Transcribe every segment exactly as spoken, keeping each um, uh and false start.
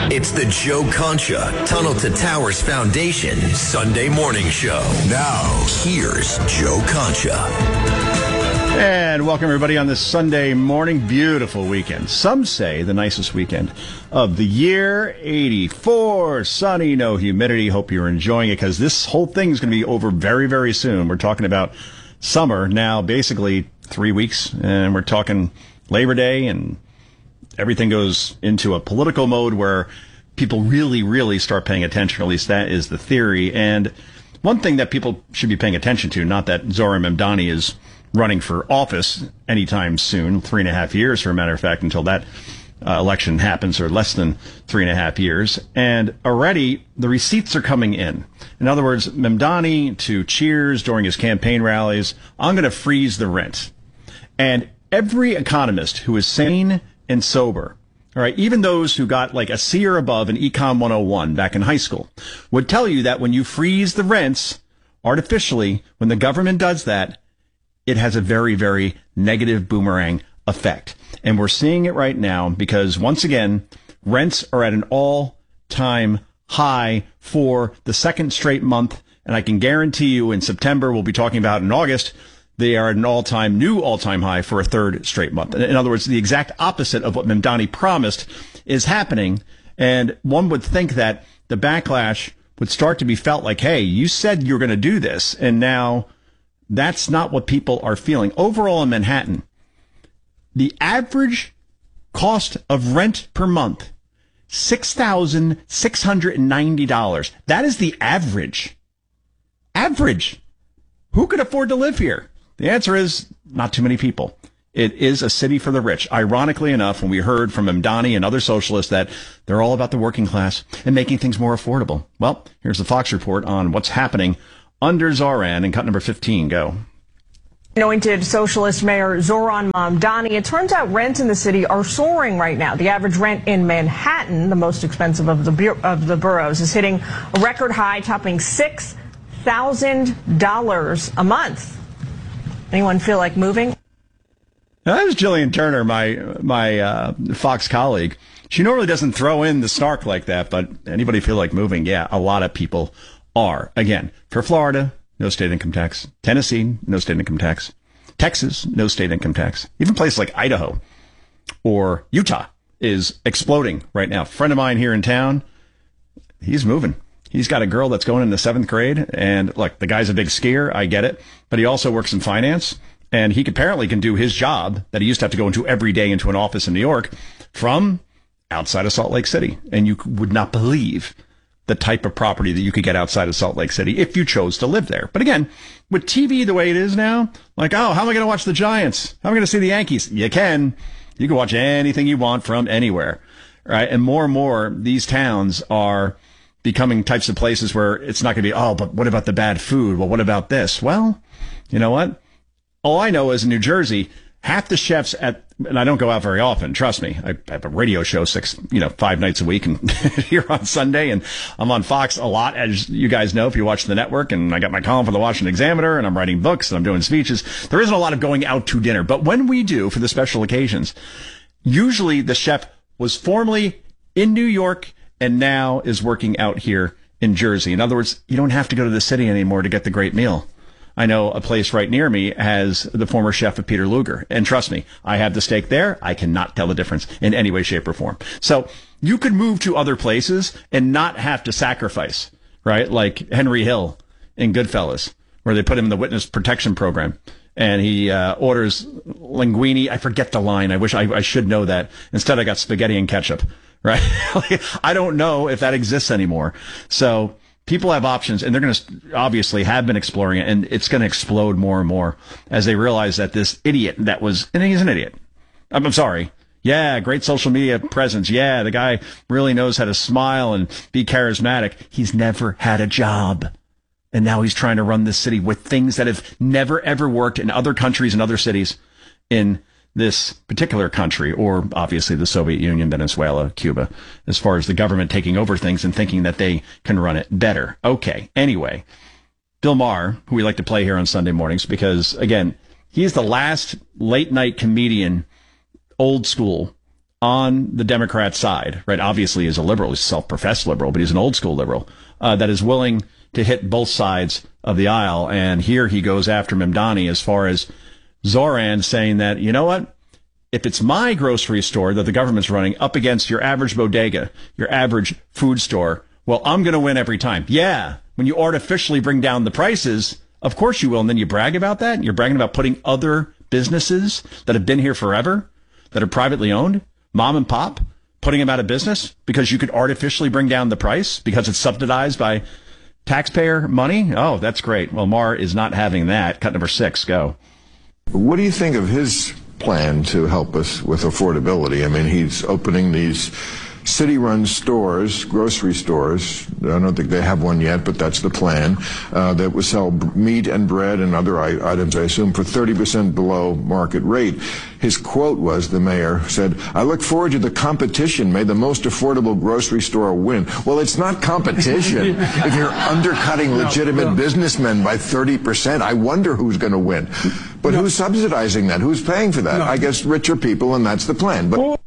It's the Joe Concha Tunnel to Towers Foundation Sunday morning show. Now, here's Joe Concha. And welcome, everybody, on this Sunday morning. Beautiful weekend. Some say the nicest weekend of the year. eighty-four, sunny, no humidity. Hope you're enjoying it, because this whole thing is going to be over very, very soon. We're talking about summer now, basically three weeks, and we're talking Labor Day, and everything goes into a political mode where people really, really start paying attention. At least that is the theory. And one thing that people should be paying attention to, not that Zohran Mamdani is running for office anytime soon, three and a half years, for a matter of fact, until that uh, election happens, or less than three and a half years. And already the receipts are coming in. In other words, Mamdani to cheers during his campaign rallies, I'm going to freeze the rent. And every economist who is sane and sober, all right, even those who got like a C or above in Econ one oh one back in high school, would tell you that when you freeze the rents artificially, when the government does that, it has a very, very negative boomerang effect. And we're seeing it right now because, once again, rents are at an all-time high for the second straight month. And I can guarantee you in September, we'll be talking about in August, they are at an all-time, new all-time high for a third straight month. In other words, the exact opposite of what Mamdani promised is happening. And one would think that the backlash would start to be felt like, hey, you said you were going to do this, and now that's not what people are feeling. Overall in Manhattan, the average cost of rent per month, six thousand six hundred ninety dollars. That is the average. Average. Who could afford to live here? The answer is not too many people. It is a city for the rich. Ironically enough, when we heard from Mamdani and other socialists that they're all about the working class and making things more affordable. Well, here's the Fox report on what's happening under Zohran in cut number fifteen. Go. Anointed socialist Mayor Zohran Mamdani. It turns out rents in the city are soaring right now. The average rent in Manhattan, the most expensive of the bur- of the boroughs, is hitting a record high, topping six thousand dollars a month. Anyone feel like moving? Now, that was Jillian Turner, my my uh, Fox colleague. She normally doesn't throw in the snark like that, but anybody feel like moving? Yeah, a lot of people are. Again, for Florida, no state income tax. Tennessee, no state income tax. Texas, no state income tax. Even places like Idaho or Utah is exploding right now. A friend of mine here in town, he's moving. He's got a girl that's going into seventh grade, and look, the guy's a big skier. I get it. But he also works in finance, and he apparently can do his job that he used to have to go into every day into an office in New York from outside of Salt Lake City. And you would not believe the type of property that you could get outside of Salt Lake City if you chose to live there. But again, with T V the way it is now, like, oh, how am I going to watch the Giants? How am I going to see the Yankees? You can. You can watch anything you want from anywhere, right? And more and more, these towns are becoming types of places where it's not going to be, oh, but what about the bad food? Well, what about this? Well, you know what? All I know is in New Jersey, half the chefs at, and I don't go out very often, trust me. I have a radio show six, you know, five nights a week and here on Sunday, and I'm on Fox a lot, as you guys know, if you watch the network, and I got my column for the Washington Examiner, and I'm writing books, and I'm doing speeches. There isn't a lot of going out to dinner, but when we do for the special occasions, usually the chef was formerly in New York and now is working out here in Jersey. In other words, you don't have to go to the city anymore to get the great meal. I know a place right near me has the former chef of Peter Luger. And trust me, I have the steak there. I cannot tell the difference in any way, shape, or form. So you could move to other places and not have to sacrifice, right? Like Henry Hill in Goodfellas, where they put him in the witness protection program. And he uh, orders linguine. I forget the line. I wish I, I should know that. Instead, I got spaghetti and ketchup, right? I don't know if that exists anymore. So people have options, and they're going to obviously have been exploring it, and it's going to explode more and more as they realize that this idiot that was, and he's an idiot. I'm, I'm sorry. Yeah, great social media presence. Yeah, the guy really knows how to smile and be charismatic. He's never had a job. And now he's trying to run this city with things that have never, ever worked in other countries and other cities in this particular country, or obviously the Soviet Union, Venezuela, Cuba, as far as the government taking over things and thinking that they can run it better. Okay. Anyway, Bill Maher, who we like to play here on Sunday mornings, because, again, he is the last late night comedian, old school, on the Democrat side, right? Obviously, he's a liberal, he's a self-professed liberal, but he's an old school liberal uh, that is willing to hit both sides of the aisle. And here he goes after Mamdani as far as Zoran saying that, you know what? If it's my grocery store that the government's running up against your average bodega, your average food store, well, I'm going to win every time. Yeah, when you artificially bring down the prices, of course you will. And then you brag about that. You're bragging about putting other businesses that have been here forever, that are privately owned, mom and pop, putting them out of business because you could artificially bring down the price because it's subsidized by taxpayer money. Oh, that's great. Well, Maher is not having that. Cut number six, go. What do you think of his plan to help us with affordability? I mean, he's opening these city-run stores, grocery stores. I don't think they have one yet, but that's the plan, uh, that will sell meat and bread and other I- items, I assume, for thirty percent below market rate. His quote was, the mayor said, "I look forward to the competition. May the most affordable grocery store win." Well, it's not competition. If you're undercutting legitimate no, no. businessmen by thirty percent, I wonder who's going to win. But no. who's subsidizing that? Who's paying for that? No. I guess richer people, and that's the plan. But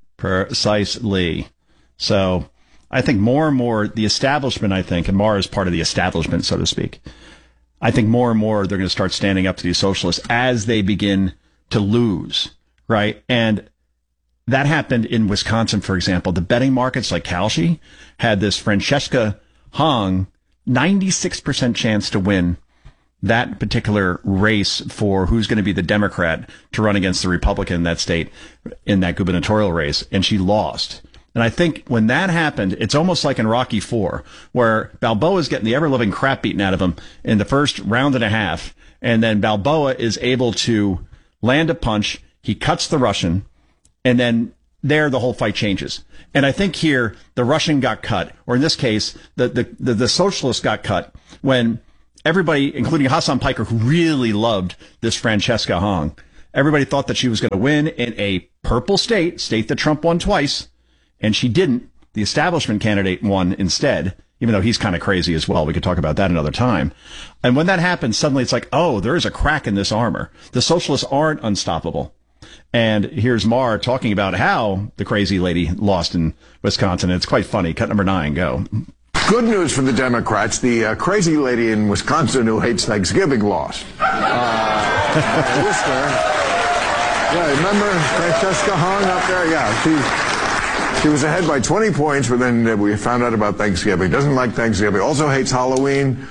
precisely. So I think more and more the establishment, I think, and Maher is part of the establishment, so to speak. I think more and more they're going to start standing up to these socialists as they begin to lose, right? And that happened in Wisconsin, for example. The betting markets like Kalshi had this Francesca Hong ninety-six percent chance to win that particular race for who's going to be the Democrat to run against the Republican in that state in that gubernatorial race, and she lost. And I think when that happened, it's almost like in Rocky Four, where Balboa's getting the ever-living crap beaten out of him in the first round and a half, and then Balboa is able to land a punch, he cuts the Russian, and then there the whole fight changes. And I think here the Russian got cut, or in this case, the the the, the socialist got cut when everybody, including Hassan Piker, who really loved this Francesca Hong, everybody thought that she was going to win in a purple state, state that Trump won twice. And she didn't. The establishment candidate won instead, even though he's kind of crazy as well. We could talk about that another time. And when that happens, suddenly it's like, oh, there is a crack in this armor. The socialists aren't unstoppable. And here's Maher talking about how the crazy lady lost in Wisconsin. It's quite funny. Cut number nine, go. Good news for the Democrats. The uh, crazy lady in Wisconsin who hates Thanksgiving lost. Uh, Worcester. Yeah, remember Francesca Hong up there? Yeah, she... She was ahead by twenty points, but then we found out about Thanksgiving. Doesn't like Thanksgiving. Also hates Halloween,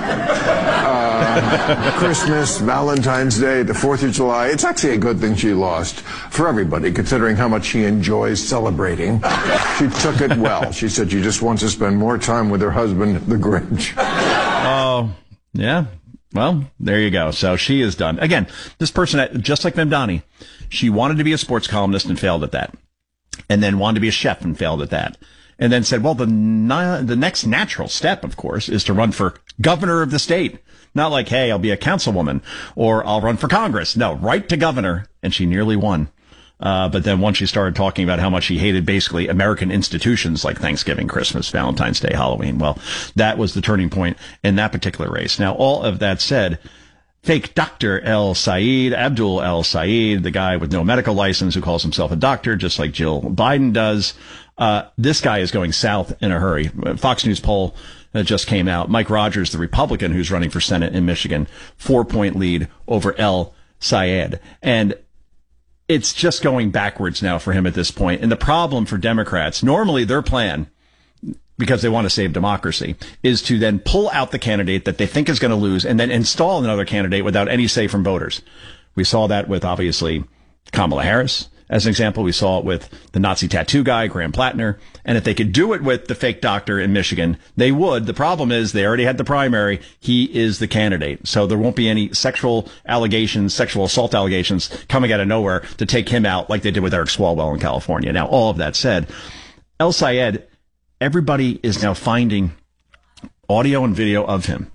uh, Christmas, Valentine's Day, the fourth of July. It's actually a good thing she lost for everybody, considering how much she enjoys celebrating. She took it well. She said she just wants to spend more time with her husband, the Grinch. Oh, yeah. Well, there you go. So she is done. Again, this person, just like Mamdani, she wanted to be a sports columnist and failed at that. And then wanted to be a chef and failed at that. And then said, well, the na- the next natural step, of course, is to run for governor of the state. Not like, hey, I'll be a councilwoman or I'll run for Congress. No, right to governor. And she nearly won. Uh, but then once she started talking about how much she hated basically American institutions like Thanksgiving, Christmas, Valentine's Day, Halloween, well, that was the turning point in that particular race. Now, all of that said, fake Doctor El Sayed, Abdul El Sayed, the guy with no medical license who calls himself a doctor, just like Jill Biden does. Uh, this guy is going south in a hurry. Fox News poll that just came out. Mike Rogers, the Republican who's running for Senate in Michigan, four point lead over El Sayed. And it's just going backwards now for him at this point. And the problem for Democrats, normally their plan, because they want to save democracy, is to then pull out the candidate that they think is going to lose and then install another candidate without any say from voters. We saw that with, obviously, Kamala Harris. As an example, we saw it with the Nazi tattoo guy, Graham Plattner. And if they could do it with the fake doctor in Michigan, they would. The problem is they already had the primary. He is the candidate. So there won't be any sexual allegations, sexual assault allegations coming out of nowhere to take him out like they did with Eric Swalwell in California. Now, all of that said, El Sayed, everybody is now finding audio and video of him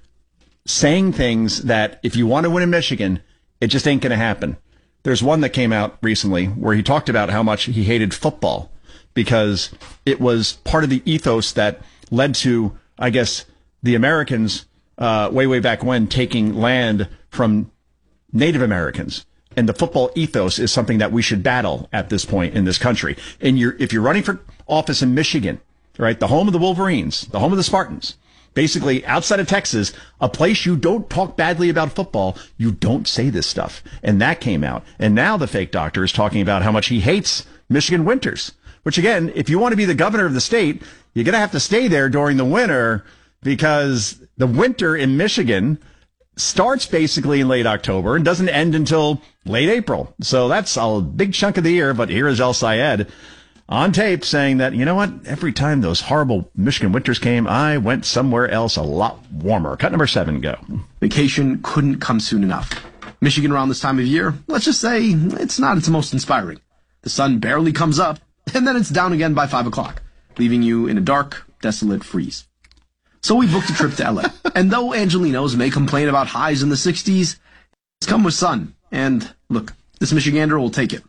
saying things that if you want to win in Michigan, it just ain't going to happen. There's one that came out recently where he talked about how much he hated football because it was part of the ethos that led to, I guess, the Americans uh, way, way back when taking land from Native Americans. and the football ethos is something that we should battle at this point in this country. And you're, if you're running for office in Michigan, right, the home of the Wolverines, the home of the Spartans, basically outside of Texas, a place you don't talk badly about football, you don't say this stuff. And that came out. And now the fake doctor is talking about how much he hates Michigan winters, which again, if you want to be the governor of the state, you're going to have to stay there during the winter, because the winter in Michigan starts basically in late October and doesn't end until late April. So that's a big chunk of the year. But here is El Sayed on tape saying that, you know what, every time those horrible Michigan winters came, I went somewhere else a lot warmer. Cut number seven, go. Vacation couldn't come soon enough. Michigan around this time of year, let's just say it's not its most inspiring. The sun barely comes up, and then it's down again by five o'clock, leaving you in a dark, desolate freeze. So we booked a trip to L A. And though Angelinos may complain about highs in the sixties, it's come with sun. And look, this Michigander will take it.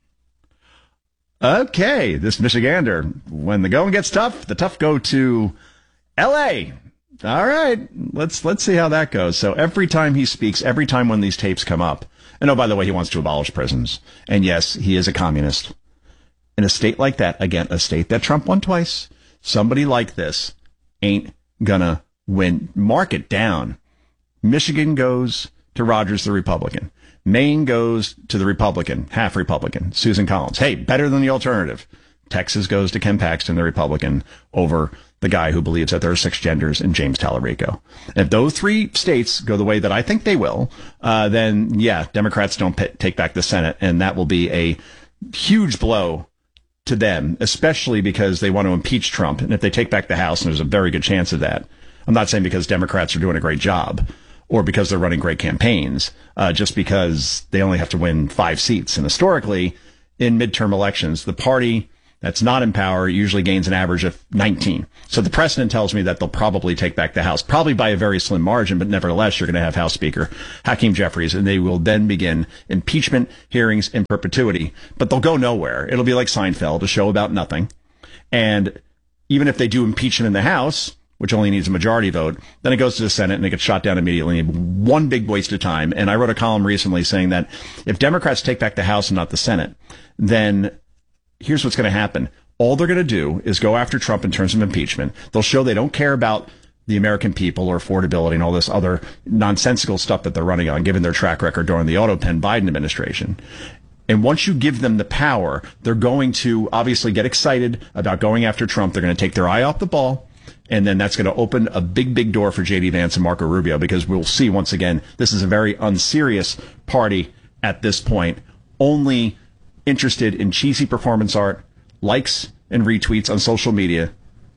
Okay, this Michigander. When the going gets tough, the tough go to L A. All right, let's let's see how that goes. So every time he speaks, every time when these tapes come up, and oh, by the way, he wants to abolish prisons. And yes, he is a communist. In a state like that, again, a state that Trump won twice, somebody like this ain't gonna win. Mark it down. Michigan goes to Rogers, the Republican. Maine goes to the Republican, half Republican, Susan Collins. Hey, better than the alternative. Texas goes to Ken Paxton, the Republican, over the guy who believes that there are six genders in James Tallarico. And if those three states go the way that I think they will, uh, then yeah, Democrats don't p- take back the Senate, and that will be a huge blow to them, especially because they want to impeach Trump. And if they take back the House, and there's a very good chance of that, I'm not saying because Democrats are doing a great job or because they're running great campaigns, uh, just because they only have to win five seats. And historically, in midterm elections, the party that's not in power usually gains an average of nineteen. So the precedent tells me that they'll probably take back the House, probably by a very slim margin, but nevertheless, you're going to have House Speaker Hakeem Jeffries, and they will then begin impeachment hearings in perpetuity. But they'll go nowhere. It'll be like Seinfeld, a show about nothing. And even if they do impeach him in the House, which only needs a majority vote, then it goes to the Senate and it gets shot down immediately. One big waste of time. And I wrote a column recently saying that if Democrats take back the House and not the Senate, then here's what's going to happen. All they're going to do is go after Trump in terms of impeachment. They'll show they don't care about the American people or affordability and all this other nonsensical stuff that they're running on, given their track record during the Autopen Biden administration. And once you give them the power, they're going to obviously get excited about going after Trump. They're going to take their eye off the ball. And then that's going to open a big, big door for J D Vance and Marco Rubio, because we'll see once again, this is a very unserious party at this point, only interested in cheesy performance art, likes and retweets on social media,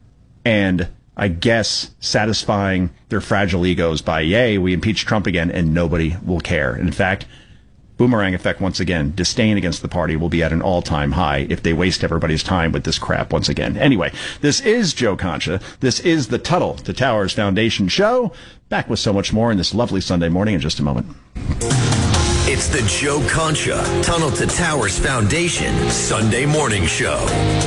and I guess satisfying their fragile egos by, yay, we impeached Trump again, and nobody will care. In fact, boomerang effect once again, disdain against the party will be at an all-time high if they waste everybody's time with this crap once again. Anyway, this is Joe Concha. This is the Tunnel to Towers Foundation show. Back with so much more in this lovely Sunday morning in just a moment. It's the Joe Concha Tunnel to Towers Foundation Sunday morning show.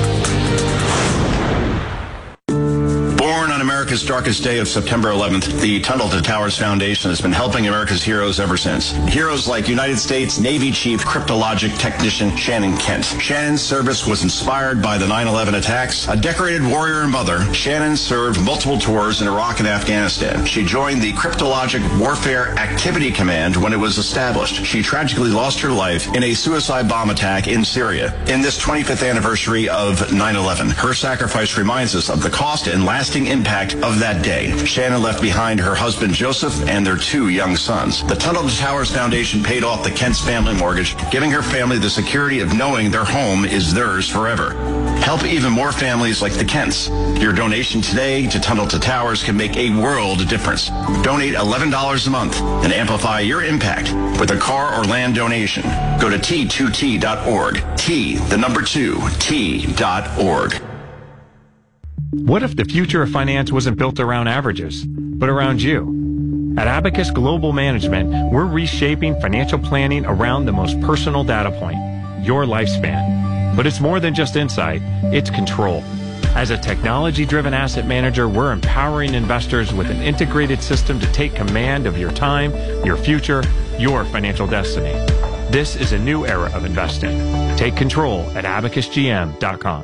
Born on America's darkest day of September eleventh, the Tunnel to Towers Foundation has been helping America's heroes ever since. Heroes like United States Navy Chief Cryptologic Technician Shannon Kent. Shannon's service was inspired by the nine eleven attacks. A decorated warrior and mother, Shannon served multiple tours in Iraq and Afghanistan. She joined the Cryptologic Warfare Activity Command when it was established. She tragically lost her life in a suicide bomb attack in Syria. In this twenty-fifth anniversary of nine eleven, her sacrifice reminds us of the cost and lasting impact of that day. Shannon left behind her husband Joseph and their two young sons. The Tunnel to Towers Foundation paid off the Kent's family mortgage, giving her family the security of knowing their home is theirs forever. Help even more families like the Kents. Your donation today to Tunnel to Towers can make a world of difference. Donate eleven dollars a month and amplify your impact with a car or land donation. Go to T two T dot org. T, the number two, T dot org. What if the future of finance wasn't built around averages, but around you? At Abacus Global Management, we're reshaping financial planning around the most personal data point, your lifespan. But it's more than just insight, it's control. As a technology-driven asset manager, we're empowering investors with an integrated system to take command of your time, your future, your financial destiny. This is a new era of investing. Take control at abacus g m dot com.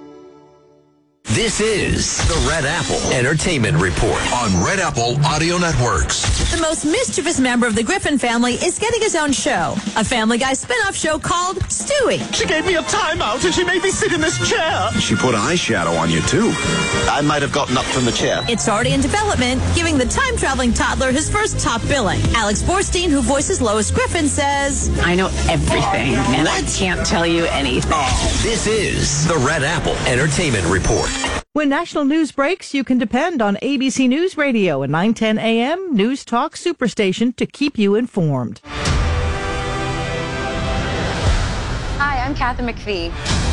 This is the Red Apple Entertainment Report on Red Apple Audio Networks. The most mischievous member of the Griffin family is getting his own show, a Family Guy spin-off show called Stewie. She gave me a timeout and she made me sit in this chair. She put eyeshadow on you, too. I might have gotten up from the chair. It's already in development, giving the time-traveling toddler his first top billing. Alex Borstein, who voices Lois Griffin, says, I know everything, and I can't tell you anything. This is the Red Apple Entertainment Report. When national news breaks, you can depend on A B C News Radio and nine ten A M News Talk Superstation to keep you informed. Hi, I'm Kathy McPhee.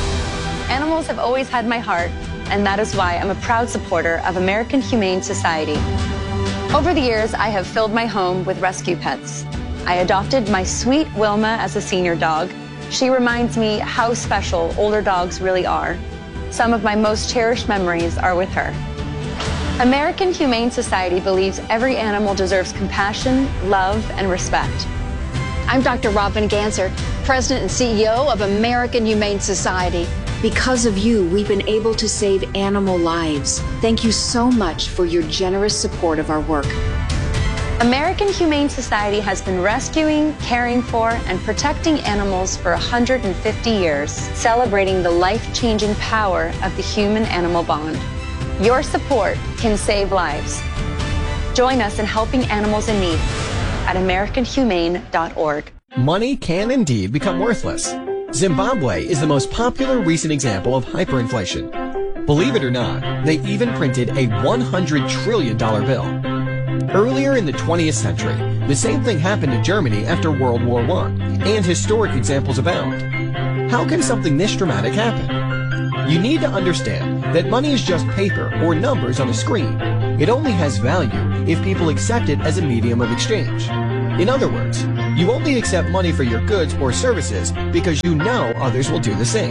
Animals have always had my heart, and that is why I'm a proud supporter of American Humane Society. Over the years, I have filled my home with rescue pets. I adopted my sweet Wilma as a senior dog. She reminds me how special older dogs really are. Some of my most cherished memories are with her. American Humane Society believes every animal deserves compassion, love, and respect. I'm Doctor Robin Ganser, President and C E O of American Humane Society. Because of you, we've been able to save animal lives. Thank you so much for your generous support of our work. American Humane Society has been rescuing, caring for, and protecting animals for one hundred fifty years, celebrating the life-changing power of the human-animal bond. Your support can save lives. Join us in helping animals in need at american humane dot org. Money can indeed become worthless. Zimbabwe is the most popular recent example of hyperinflation. Believe it or not, they even printed a one hundred trillion dollars bill. Earlier in the twentieth century, the same thing happened to Germany after World War One, and historic examples abound. How can something this dramatic happen? You need to understand that money is just paper or numbers on a screen. It only has value if people accept it as a medium of exchange. In other words, you only accept money for your goods or services because you know others will do the same.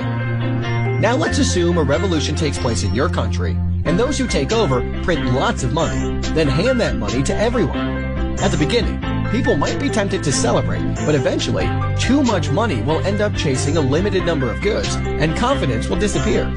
Now let's assume a revolution takes place in your country, and those who take over print lots of money, then hand that money to everyone. At the beginning, people might be tempted to celebrate, but eventually, too much money will end up chasing a limited number of goods, and confidence will disappear.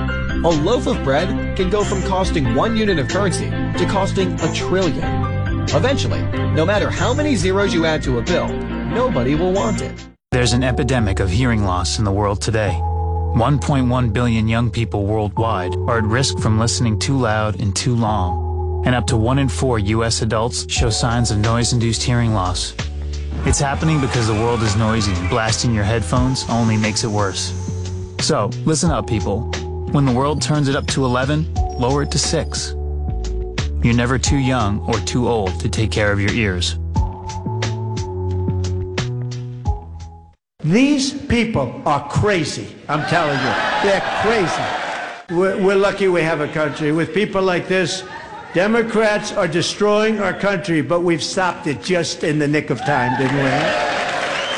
A loaf of bread can go from costing one unit of currency to costing a trillion. Eventually, no matter how many zeros you add to a bill, nobody will want it. There's an epidemic of hearing loss in the world today. one point one billion young people worldwide are at risk from listening too loud and too long, and up to one in four U S adults show signs of noise-induced hearing loss. It's happening because the world is noisy, and blasting your headphones only makes it worse. So, listen up, people. When the world turns it up to eleven, lower it to six. You're never too young or too old to take care of your ears. These people are crazy, I'm telling you. They're crazy. We're, we're lucky we have a country. With people like this, Democrats are destroying our country, but we've stopped it just in the nick of time, didn't we?